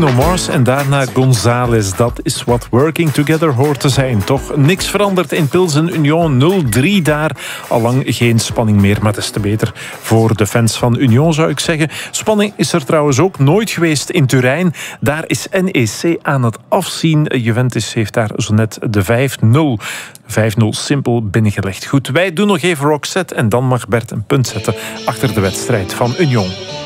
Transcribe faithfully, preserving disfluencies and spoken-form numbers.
Bruno Mars en daarna González. Dat is wat Working Together hoort te zijn. Toch niks veranderd in Pilsen Union nul drie daar. Allang geen spanning meer, maar het is te beter voor de fans van Union, zou ik zeggen. Spanning is er trouwens ook nooit geweest in Turijn. Daar is N E C aan het afzien. Juventus heeft daar zo net de vijf nul. vijf nul simpel binnengelegd. Goed, wij doen nog even Roxette en dan mag Bert een punt zetten achter de wedstrijd van Union.